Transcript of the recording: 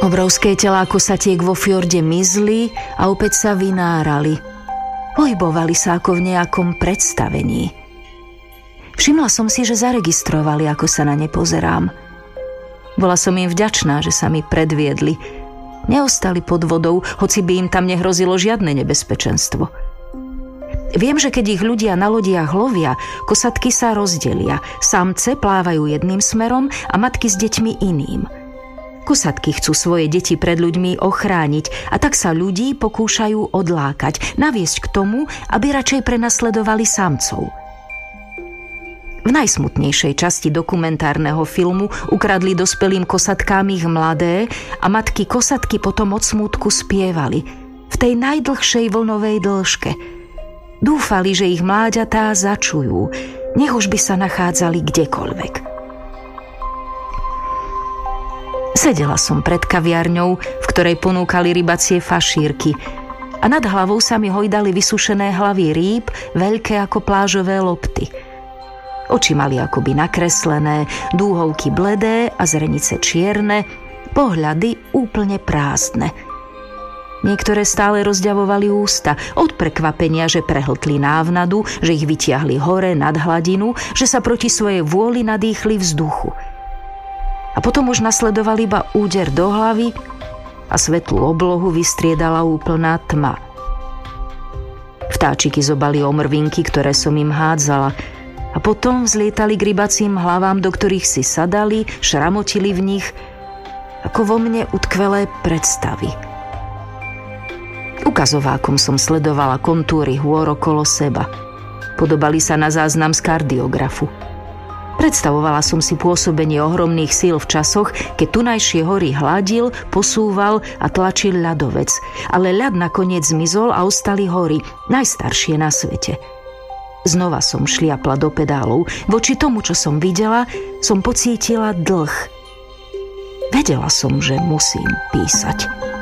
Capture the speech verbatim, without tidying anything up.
Obrovské telá kosatiek vo fjorde mizli a opäť sa vynárali. Pohybovali sa ako v nejakom predstavení. Všimla som si, že zaregistrovali, ako sa na ne pozerám. Bola som im vďačná, že sa mi predviedli. Neostali pod vodou, hoci by im tam nehrozilo žiadne nebezpečenstvo. Viem, že keď ich ľudia na lodiach lovia, kosatky sa rozdelia. Samce plávajú jedným smerom a matky s deťmi iným. Kosatky chcú svoje deti pred ľuďmi ochrániť a tak sa ľudí pokúšajú odlákať, naviesť k tomu, aby radšej prenasledovali samcov. V najsmutnejšej časti dokumentárneho filmu ukradli dospelým kosatkám ich mladé a matky kosatky potom od smútku spievali v tej najdlhšej vlnovej dĺžke. Dúfali, že ich mláďatá začujú, nech už by sa nachádzali kdekoľvek. Sedela som pred kaviarňou, v ktorej ponúkali rybacie fašírky a nad hlavou sa mi hojdali vysušené hlavy rýb, veľké ako plážové lopty. Oči mali akoby nakreslené, dúhovky bledé a zrenice čierne, pohľady úplne prázdne. Niektoré stále rozďavovali ústa od prekvapenia, že prehltli návnadu, že ich vytiahli hore nad hladinu, že sa proti svojej vôli nadýchli vzduchu. A potom už nasledoval iba úder do hlavy a svetlú oblohu vystriedala úplná tma. Vtáčiky zobali omrvinky, ktoré som im hádzala, a potom vzlietali k rybacím hlavám, do ktorých si sadali, šramotili v nich, ako vo mne utkvelé predstavy. Ukazovákom som sledovala kontúry hôr okolo seba. Podobali sa na záznam z kardiografu. Predstavovala som si pôsobenie ohromných síl v časoch, keď tunajšie hory hladil, posúval a tlačil ľadovec. Ale ľad nakoniec zmizol a ostali hory, najstaršie na svete. Znova som šliapla do pedálov. Voči tomu, čo som videla, som pocítila dlh. Vedela som, že musím písať.